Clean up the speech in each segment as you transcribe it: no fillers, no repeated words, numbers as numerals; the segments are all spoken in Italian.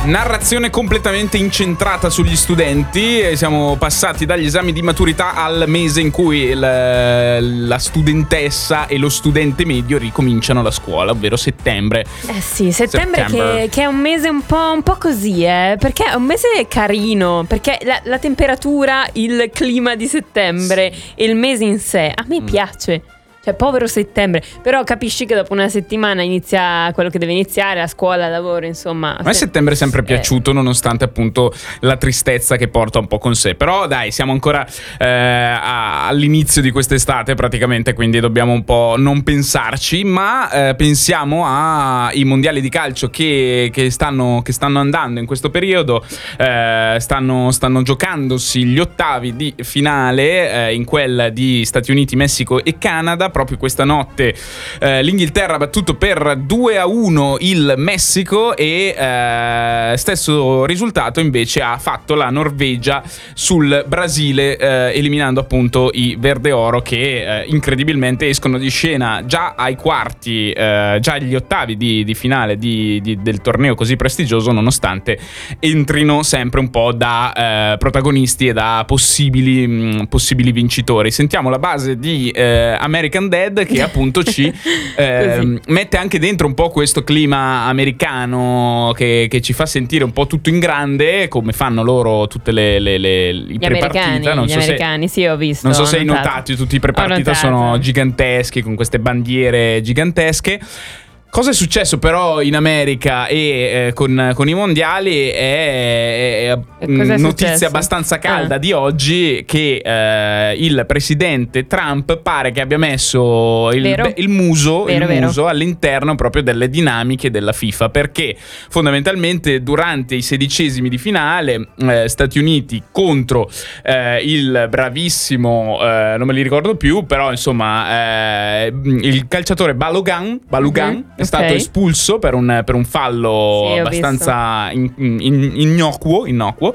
Narrazione completamente incentrata sugli studenti. Siamo passati dagli esami di maturità al mese in cui la studentessa e lo studente medio ricominciano la scuola, ovvero settembre. Sì, settembre. Che è un mese un po' così, perché è un mese carino, perché la temperatura, il clima di settembre e il mese in sé a me piace. Cioè, povero settembre. Però capisci che dopo una settimana inizia quello che deve iniziare, la scuola, il lavoro, insomma. A me settembre è sempre piaciuto, nonostante appunto la tristezza che porta un po' con sé. Però dai, siamo ancora all'inizio di quest'estate praticamente, quindi dobbiamo un po' non pensarci. Ma pensiamo ai mondiali di calcio che stanno andando in questo periodo. Stanno giocandosi gli ottavi di finale in quella di Stati Uniti, Messico e Canada. Proprio questa notte l'Inghilterra ha battuto per 2-1 il Messico e stesso risultato invece ha fatto la Norvegia sul Brasile, eliminando appunto i Verde Oro, che incredibilmente escono di scena già ai quarti, già agli ottavi di finale del torneo così prestigioso, nonostante entrino sempre un po' da protagonisti e da possibili vincitori. Sentiamo la base di American Dead, che appunto ci mette anche dentro un po' questo clima americano che ci fa sentire un po' tutto in grande, come fanno loro tutte i prepartita. Gli americani, sì, ho visto. Non so se hai notato, tutti i prepartita sono giganteschi, con queste bandiere gigantesche. Cosa è successo però in America e con i mondiali è notizia abbastanza calda di oggi, che il presidente Trump pare che abbia messo il muso all'interno proprio delle dinamiche della FIFA, perché fondamentalmente durante i 16esimi di finale Stati Uniti contro il bravissimo non me li ricordo più, però insomma il calciatore Balogun è stato espulso per un fallo abbastanza innocuo,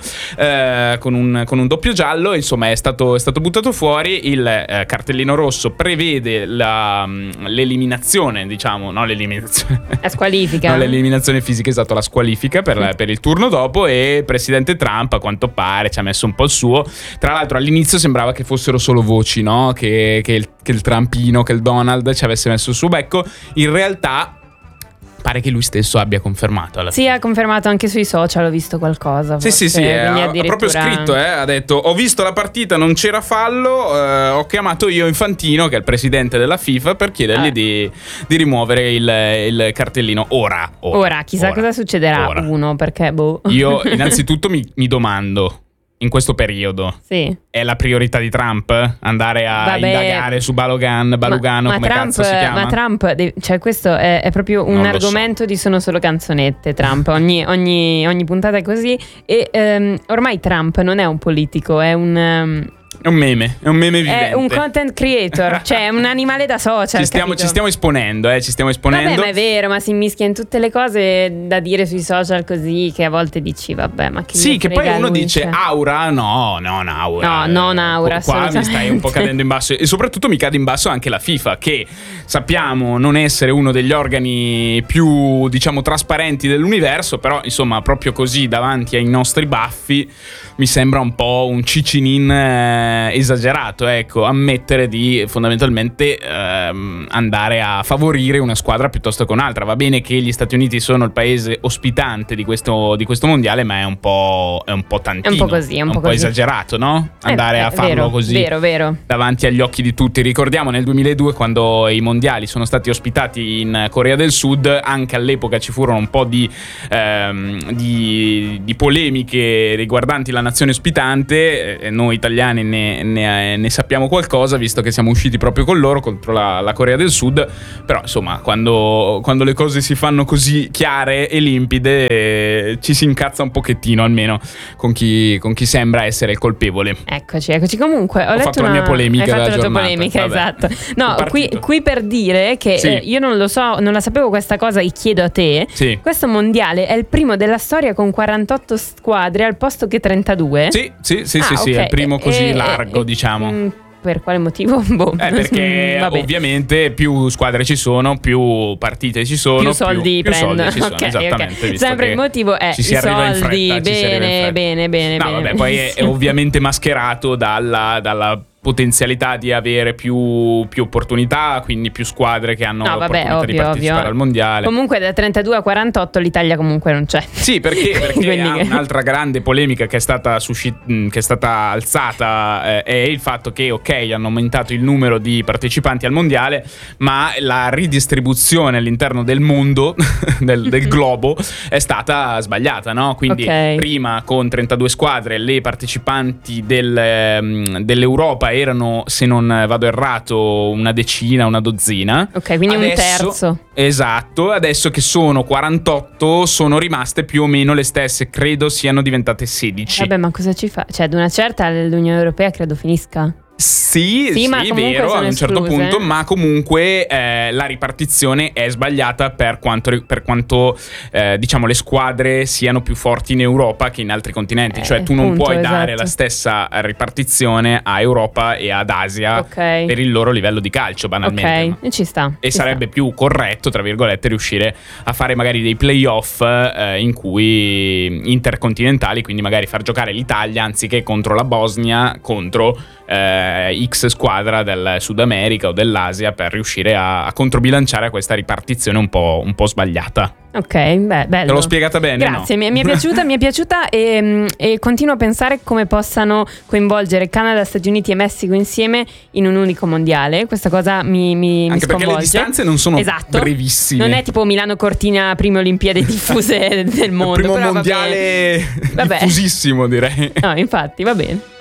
con un doppio giallo. Insomma è stato buttato fuori. Il cartellino rosso prevede l'eliminazione, diciamo, no, l'eliminazione, la squalifica, no, l'eliminazione fisica, esatto, la squalifica per il turno dopo. E il presidente Trump, a quanto pare, ci ha messo un po' il suo. Tra l'altro all'inizio sembrava che fossero solo voci, no? Che il Trumpino, che il Donald ci avesse messo il suo becco. In realtà pare che lui stesso abbia confermato alla fine. Sì, ha confermato anche sui social, ho visto qualcosa. Sì, ha proprio scritto, ha detto: ho visto la partita, non c'era fallo, ho chiamato io Infantino, che è il presidente della FIFA, per chiedergli di rimuovere il cartellino. Ora, chissà cosa succederà. Perché io innanzitutto mi domando, in questo periodo è la priorità di Trump andare a indagare su Balugano, come cazzo si chiama? Ma Trump, cioè questo è proprio un argomento di Sono Solo Canzonette. Trump ogni puntata è così. E ormai Trump non è un politico, è un meme vivente. È un content creator, cioè è un animale da social. Ci stiamo esponendo. Vabbè, ma è vero, ma si mischia in tutte le cose da dire sui social, così che a volte dici vabbè, ma che sì, che poi uno dice aura, non aura. No, non aura. Qua mi stai un po' cadendo in basso. E soprattutto mi cade in basso anche la FIFA, che sappiamo non essere uno degli organi più, diciamo, trasparenti dell'universo, però insomma proprio così davanti ai nostri baffi mi sembra un po' un cicinin esagerato, ecco, ammettere di fondamentalmente andare a favorire una squadra piuttosto che un'altra. Va bene che gli Stati Uniti sono il paese ospitante di questo mondiale, ma è un po' tantino, è un po' esagerato, no? Andare a farlo così vero davanti agli occhi di tutti. Ricordiamo nel 2002, quando i mondiali sono stati ospitati in Corea del Sud, anche all'epoca ci furono un po' di polemiche riguardanti la nazione ospitante. Noi italiani ne sappiamo qualcosa, visto che siamo usciti proprio con loro contro la Corea del Sud. Però insomma, quando le cose si fanno così chiare e limpide, ci si incazza un pochettino, almeno con chi sembra essere il colpevole. Eccoci. Comunque ho letto fatto la mia polemica della giornata. Tua polemica, esatto. No, qui per dire che io non lo so, non la sapevo questa cosa, e chiedo a te. Questo mondiale è il primo della storia con 48 squadre al posto che 32. Sì, okay. È il primo così largo, diciamo. Per quale motivo? Boh. Perché ovviamente più squadre ci sono, più partite ci sono, più soldi soldi ci sono, okay, esattamente. Okay. Sempre il motivo è i soldi. Bene. No, vabbè, poi è ovviamente mascherato dalla potenzialità di avere più opportunità, quindi più squadre che hanno l'opportunità di partecipare al mondiale. Comunque da 32 a 48 l'Italia comunque non c'è. Sì, perché un'altra grande polemica che è stata alzata è il fatto che hanno aumentato il numero di partecipanti al mondiale, ma la ridistribuzione all'interno del mondo del globo è stata sbagliata, no? Quindi prima con 32 squadre le partecipanti dell'Europa erano, se non vado errato, una decina, una dozzina. Ok, quindi adesso, un terzo. Esatto, adesso che sono 48 sono rimaste più o meno le stesse, credo siano diventate 16. Vabbè, ma cosa ci fa? Cioè, ad una certa l'Unione Europea credo finisca. Sì, ma vero, ad un certo punto, ma comunque la ripartizione è sbagliata per quanto diciamo le squadre siano più forti in Europa che in altri continenti, cioè tu non puoi dare la stessa ripartizione a Europa e ad Asia per il loro livello di calcio, banalmente. Ok, ci sta. E sarebbe più corretto, tra virgolette, riuscire a fare magari dei playoff in cui intercontinentali, quindi magari far giocare l'Italia anziché contro la Bosnia, contro X squadra del Sud America o dell'Asia, per riuscire a controbilanciare a questa ripartizione un po' sbagliata. Ok, bello. Te l'ho spiegata bene? Grazie, no? mi è piaciuta e continuo a pensare come possano coinvolgere Canada, Stati Uniti e Messico insieme in un unico mondiale. Questa cosa mi anche sconvolge. Perché le distanze non sono brevissime. Non è tipo Milano-Cortina, prime Olimpiadi diffuse del mondo. Il primo mondiale diffusissimo, direi. No, infatti, va bene.